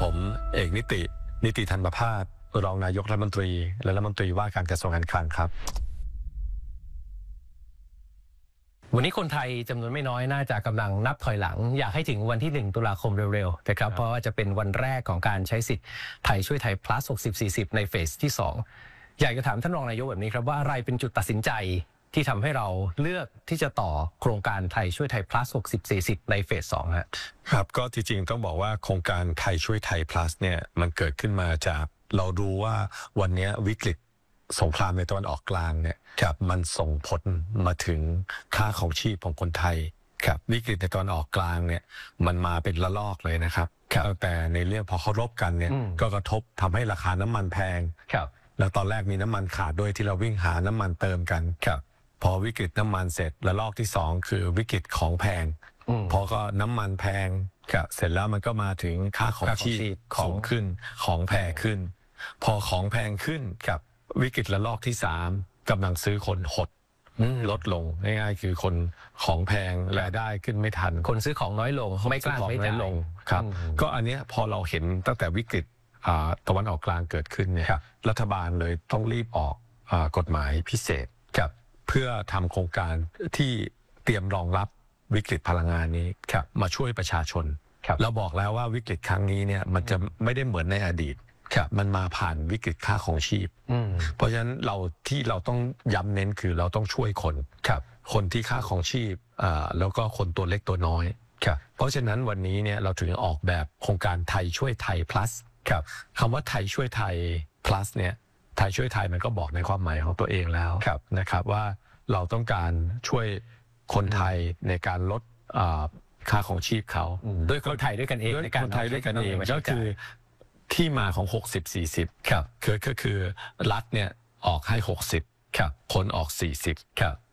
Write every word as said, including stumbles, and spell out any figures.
ผมเอกนิตินิติธันประภาสรองนายกรัฐมนตรีและรัฐมนตรีว่าการกระทรวงการคลังครับวันนี้คนไทยจำนวนไม่น้อยน่าจะกำลังนับถอยหลังอยากให้ถึงวันที่หนึ่งตุลาคมเร็วๆนะครับเพราะว่าจะเป็นวันแรกของการใช้สิทธิ์ไทยช่วยไทย plus หกสิบ สี่สิบในเฟสที่สองอยากจะถามท่านรองนายกแบบนี้ครับว่าอะไรเป็นจุดตัดสินใจที่ทำให้เราเลือกที่จะต่อโครงการไทยช่วยไทย plus หกสิบ สี่สิบในเฟสสองฮะครับก็จริงๆต้องบอกว่าโครงการไทยช่วยไทย plus เนี่ยมันเกิดขึ้นมาจากเราดูว่าวันนี้วิกฤตสงครามในตะวันออกกลางเนี่ยครับมันส่งผลมาถึงค่าของชีพของคนไทยครับวิกฤตในตะวันออกกลางเนี่ยมันมาเป็นระลอกเลยนะครับตั้งแต่ในเรื่องพอเขารบกันเนี่ยก็กระทบทำให้ราคาน้ำมันแพงครับแล้วตอนแรกมีน้ำมันขาดด้วยที่เราวิ่งหาน้ำมันเติมกันครับพอวิกฤตน้ำมันเสร็จระลอกที่สองคือวิกฤตของแพงพอก็น้ำมันแพงครับเสร็จแล้วมันก็มาถึงค่าของชีพสูงขึ้นของแพงขึ้นพอของแพงขึ้นกับวิกฤตระลอกที่สามกำลังซื้อคนหดลดลงง่ายๆคือคนของแพงรายได้ขึ้นไม่ทันคนซื้อของน้อยลงไม่กล้าใช้จ่ายลงครับก็อันนี้พอเราเห็นตั้งแต่วิกฤตตะวันออกกลางเกิดขึ้นเนี่ยรัฐบาลเลยต้องรีบออกกฎหมายพิเศษครับเพื่อทำโครงการที่เตรียมรองรับวิกฤตพลังงานนี้มาช่วยประชาชนเราบอกแล้วว่าวิกฤตครั้งนี้เนี่ยมันจะไม่ได้เหมือนในอดีตมันมาผ่านวิกฤตค่าของชีพเพราะฉะนั้นเราที่เราต้องย้ำเน้นคือเราต้องช่วยคนคนที่ค่าของชีพแล้วก็คนตัวเล็กตัวน้อยเพราะฉะนั้นวันนี้เนี่ยเราถึงออกแบบโครงการไทยช่วยไทย plus คำว่าไทยช่วยไทย plus เนี่ยไทยช่วยไทยมันก็บอกในความหมายของตัวเองแล้วนะครับว่าเราต้องการช่วยคนไทยในการลดค่าของชีพเขาด้วยคนไทยด้วยกันเองด้วยคนไทยด้วยกันเองก็คือที่มาของหกสิบ สี่สิบครับคือก็คือรัฐเนี่ยออกให้หกสิบครับคนออกสี่สิบครับ